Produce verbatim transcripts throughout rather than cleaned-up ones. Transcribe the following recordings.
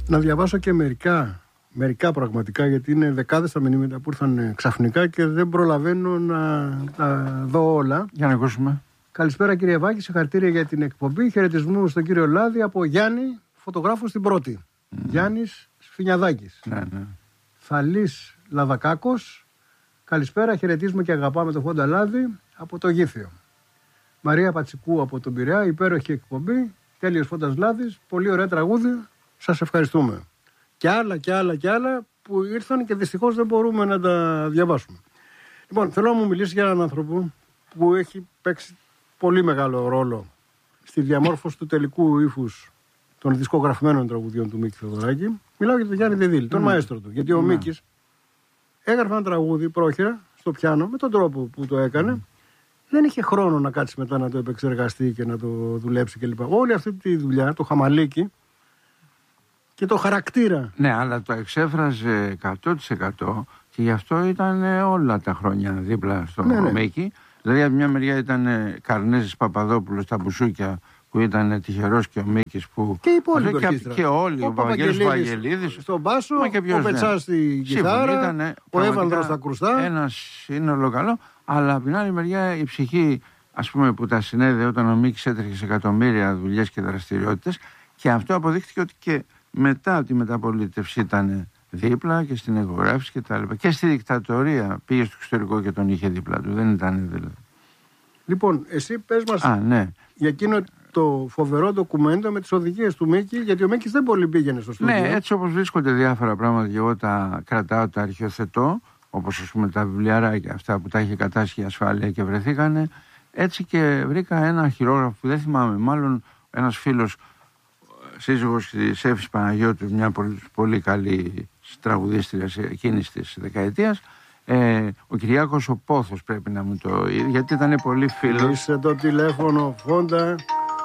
Να διαβάσω και μερικά, μερικά πραγματικά, γιατί είναι δεκάδες τα μηνύματα που ήρθαν ξαφνικά και δεν προλαβαίνω να τα δω όλα. Για να ακούσουμε. Καλησπέρα κύριε Βάκη, συγχαρητήρια για την εκπομπή. Χαιρετισμού στον κύριο Λάδη από Γιάννη, φωτογράφο στην πρώτη. Mm. Γιάννης Σφινιαδάκης. Ναι, ναι. Θαλής Λαδακάκος. Καλησπέρα, χαιρετίζουμε και αγαπάμε τον Φόντα Λάδη από το Γήθιο. Μαρία Πατσικού από τον Πειραιά, υπέροχη εκπομπή. Τέλειος Φόντας Λάδης, πολύ ωραία τραγούδι. Σας ευχαριστούμε. Και άλλα και άλλα και άλλα που ήρθαν και δυστυχώς δεν μπορούμε να τα διαβάσουμε. Λοιπόν, θέλω να μου μιλήσει για έναν άνθρωπο που έχει παίξει πολύ μεγάλο ρόλο στη διαμόρφωση του τελικού ύφους των δισκογραφημένων τραγουδιών του Μίκη Θεοδωράκη. Μιλάω για τον Γιάννη Δεδίλη, τον mm. μαέστρο του. Γιατί ο mm. Μίκης έγραφε ένα τραγούδι πρόχειρα στο πιάνο με τον τρόπο που το έκανε. Mm. Δεν είχε χρόνο να κάτσει μετά να το επεξεργαστεί και να το δουλέψει κλπ. Όλη αυτή τη δουλειά, το χαμαλίκι και το χαρακτήρα. Ναι, αλλά το εξέφραζε εκατό τοις εκατό και γι' αυτό ήταν όλα τα χρόνια δίπλα στο ναι, ναι. Μίκη. Δηλαδή από μια μεριά ήταν Καρνέζης Παπαδόπουλος στα μπουσούκια που ήταν τυχερός και ο Μίκης που... Και οι υπόλοιποι και, και όλοι, ο, ο Παπαγγελίδης στον μπάσο, ο Πετσάς στην κιθάρα, ήταν, ο Εύανδρος στα κρουστά. Ένα σύνολο καλό, αλλά από την άλλη μεριά η ψυχή, ας πούμε, που τα συνέδεε όταν ο Μίκης έτρεχε σε εκατομμύρια δουλειές και δραστηριότητες, και αυτό αποδείχθηκε ότι και μετά τη μεταπολίτευση ήταν δίπλα και στην εγγραφή και τα λοιπά. Και στη δικτατορία πήγε στο εξωτερικό και τον είχε δίπλα του. Δεν ήταν δηλαδή. Λοιπόν, εσύ πες μας Α, ναι. για εκείνο το φοβερό ντοκουμέντο με τις οδηγίες του Μίκη, γιατί ο Μίκης δεν πολύ πήγαινε στο στούντιο. Ναι, έτσι όπως βρίσκονται διάφορα πράγματα και εγώ τα κρατάω, τα αρχιοθετώ, όπως ας πούμε τα βιβλιαράκια αυτά που τα είχε κατάσχει η ασφάλεια και βρεθήκανε. Έτσι και βρήκα ένα χειρόγραφο που δεν θυμάμαι, μάλλον ένας φίλος, σύζυγος της Εύης Παναγιώτου, μια πολύ, πολύ καλή τραγουδίστρια εκείνης της δεκαετίας, ε, ο Κυριάκος ο Πόθος πρέπει να μου το είδε, γιατί ήταν πολύ φίλος. Είσαι το τηλέφωνο Φόντα.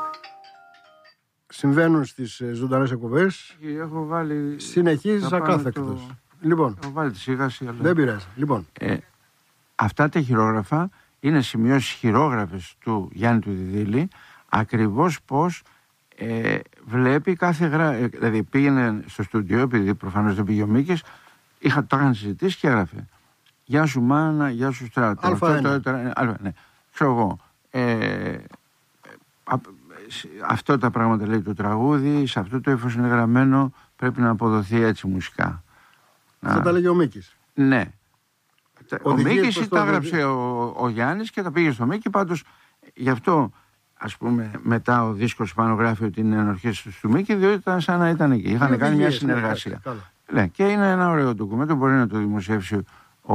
Συμβαίνουν στις ζωντανές εκπομπές. Έχω βάλει... Συνεχίζεις ακάθεκτος. Το... Λοιπόν, έχω βάλει τη σίγαση, αλλά... δεν πειράζει. Λοιπόν. Ε, αυτά τα χειρόγραφα είναι σημειώσεις χειρόγραφες του Γιάννη του Δεδίλη, ακριβώς πως ε, βλέπει κάθε γράφη. Δηλαδή πήγαινε στο στούντιο, επειδή προφανώς δεν πήγε ο Μίκης, είχα, το είχαν συζητήσει και έγραφε «Γεια σου Μάνα, γεια σου Στράτο». Αλφα το, το, ναι. Ξέρω εγώ. Ε, α, αυτό τα πράγματα λέει το τραγούδι, σε αυτό το ύφος είναι γραμμένο, πρέπει να αποδοθεί έτσι μουσικά. Αυτό τα λέγει ο Μίκης. Ναι. Ο, ο Μίκης τα έγραψε το... ο, ο Γιάννης και τα πήγε στο Μίκη, πάντως γι' αυτό ας πούμε μετά ο δίσκος πάνω γράφει ότι είναι ενορχές του Μίκη, διότι ήταν σαν να ήταν εκεί. Είχαν κάνει μια συνεργασία. Ναι, και είναι ένα ωραίο ντοκουμέντο, μπορεί να το δημοσιεύσει ο,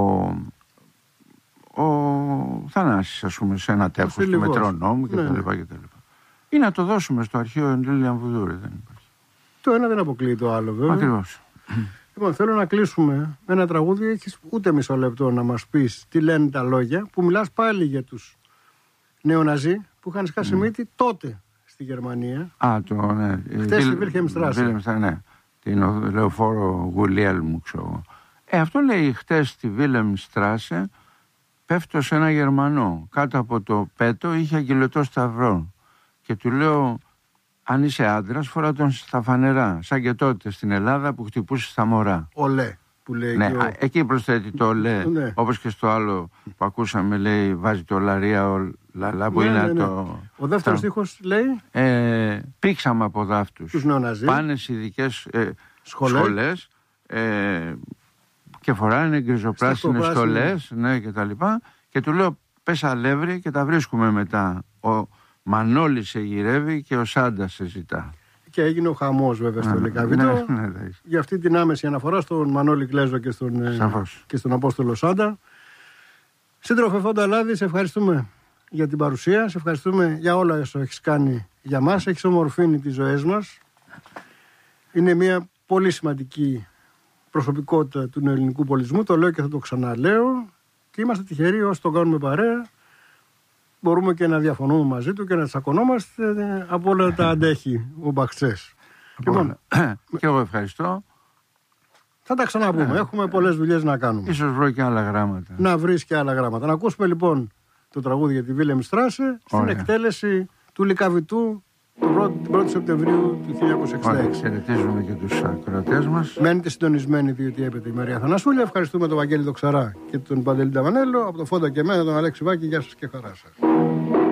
ο Θανάσης, ας πούμε, σε ένα τεύχος του Μετρονόμου κτλ. Ναι, ναι. Ή να το δώσουμε στο αρχείο Ενρίλη Αμβουδούρη. Δεν υπάρχει. Το ένα δεν αποκλείει το άλλο, βέβαια. Ακριβώς. Λοιπόν, θέλω να κλείσουμε με ένα τραγούδι. Έχεις ούτε μισό λεπτό να μας πεις τι λένε τα λόγια, που μιλάς πάλι για τους νεοναζί που είχαν σκάσει mm. μύτη τότε στη Γερμανία. Α, το ναι. Χτες στη Βίλχεμστράσε. Ναι. Την λεωφόρο Γουλιέλμου, ξέρω. Ε, αυτό λέει χτες στη Βίλεμστράσε, πέφτω σε ένα Γερμανό. Κάτω από το πέτο είχε αγγελωτό σταυρό. Και του λέω, αν είσαι άντρας, φορά τον στα φανερά. Σαν και τότε στην Ελλάδα που χτυπούσε στα μωρά. Ολέ, που λέει. Ναι, ο... εκεί προσθέτει το ολέ. Ναι. Όπως και στο άλλο που ακούσαμε, λέει, βάζει το λαρία, ο λαλά, που ναι, είναι ναι, ναι. το. Ο δεύτερος τα... στίχος λέει. Ε, πήξαμε από δάφτους. Τους νεοναζί. Πάνε σε ειδικές ε, σχολές. σχολές ε, και φοράνε γκριζοπράσινες στολές, ναι, και τα λοιπά. Και του λέω, πες αλεύρι και τα βρίσκουμε μετά. Ο Μανώλης σε γυρεύει και ο Σάντας σε ζητά. Και έγινε ο χαμός βέβαια στο Λεκαβίτο. Ναι, ναι, ναι. Για αυτή την άμεση αναφορά στον Μανώλη Κλέζο και στον, και στον Απόστολο Σάντα. Σύντροφε Φόντα Λάδη, σε ευχαριστούμε για την παρουσία. Σε ευχαριστούμε για όλα όσα έχεις κάνει για μας. Έχεις ομορφύνει τις ζωές μας. Είναι μια πολύ σημαντική προσωπικότητα του ελληνικού πολιτισμού. Το λέω και θα το ξαναλέω. Και είμαστε τυχεροί όσοι το κάνουμε παρέα. Μπορούμε και να διαφωνούμε μαζί του και να τσακωνόμαστε. Από όλα τα αντέχει ο Μπαχτσές. Λοιπόν, και εγώ ευχαριστώ. Θα τα ξαναπούμε. Yeah. Έχουμε πολλές δουλειές να κάνουμε. Ίσως βρω και άλλα γράμματα. Να βρεις και άλλα γράμματα. Να ακούσουμε λοιπόν το τραγούδι για τη Βίλεμστράσε στην εκτέλεση του Λυκαβητού την πρώτη Σεπτεμβρίου του χίλια εννιακόσια εξήντα έξι. Χαιρετίζουμε και τους ακροατές. τηλεθεατές μας. Μένετε συντονισμένοι, διότι έπεται η Μαρία Θανασούλη. Ευχαριστούμε τον Βαγγέλη Δοξαρά και τον Παντελή Νταβανέλο. Από το Φόντα και εμένα, τον Αλέξη Βάκη. Γεια σας και χαρά σας.